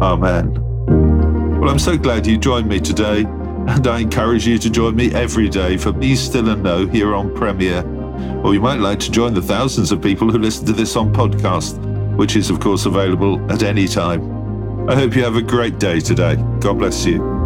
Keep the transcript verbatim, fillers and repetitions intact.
Amen. Well, I'm so glad you joined me today, and I encourage you to join me every day for Be Still and Know here on Premier. Or you might like to join the thousands of people who listen to this on podcast, which is, of course, available at any time. I hope you have a great day today. God bless you.